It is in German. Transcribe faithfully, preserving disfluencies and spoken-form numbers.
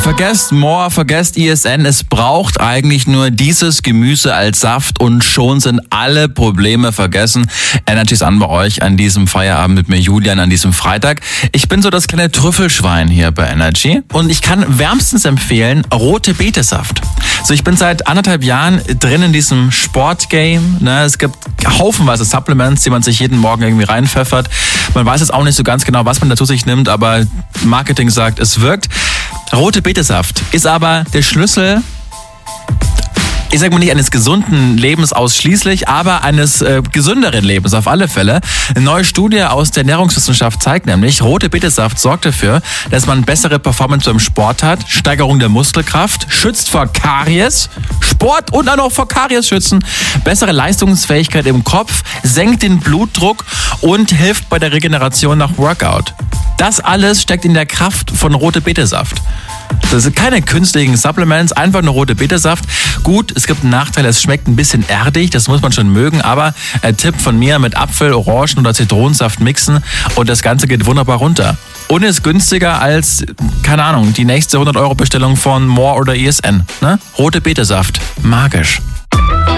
Vergesst More, vergesst I S N. Es braucht eigentlich nur dieses Gemüse als Saft und schon sind alle Probleme vergessen. Energy ist an bei euch an diesem Feierabend mit mir, Julian, an diesem Freitag. Ich bin so das kleine Trüffelschwein hier bei Energy und ich kann wärmstens empfehlen rote Betesaft. So, ich bin seit anderthalb Jahren drin in diesem Sportgame. Ne? Es gibt haufenweise Supplements, die man sich jeden Morgen irgendwie reinpfeffert. Man weiß jetzt auch nicht so ganz genau, was man dazu sich nimmt, aber Marketing sagt, es wirkt. Rote Betesaft ist aber der Schlüssel, ich sage mal nicht eines gesunden Lebens ausschließlich, aber eines äh, gesünderen Lebens auf alle Fälle. Eine neue Studie aus der Ernährungswissenschaft zeigt nämlich, rote Betesaft sorgt dafür, dass man bessere Performance beim Sport hat, Steigerung der Muskelkraft, schützt vor Karies, Sport und auch noch vor Karies schützen, bessere Leistungsfähigkeit im Kopf, senkt den Blutdruck und hilft bei der Regeneration nach Workout. Das alles steckt in der Kraft von rote Betesaft. Das sind keine künstlichen Supplements, einfach nur rote Betesaft. Gut, es gibt einen Nachteil, es schmeckt ein bisschen erdig, das muss man schon mögen, aber ein Tipp von mir, mit Apfel, Orangen oder Zitronensaft mixen und das Ganze geht wunderbar runter. Und ist günstiger als, keine Ahnung, die nächste hundert Euro Bestellung von More oder I S N. Ne? Rote Betesaft, magisch.